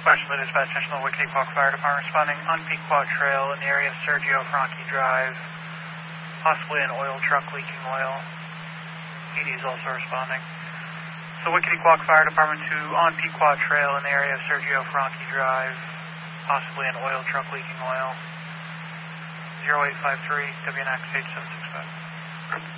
Washington Dispatch National Wickedy Quack Fire Department responding on Pequot Trail in the area of Sergio Franchi Drive. Possibly an oil truck leaking oil. ED is also responding. So Wickedy Quack Fire Department 2 on Pequot Trail in the area of Sergio Franchi Drive. Possibly an oil truck leaking oil. 0853 WNX 8765.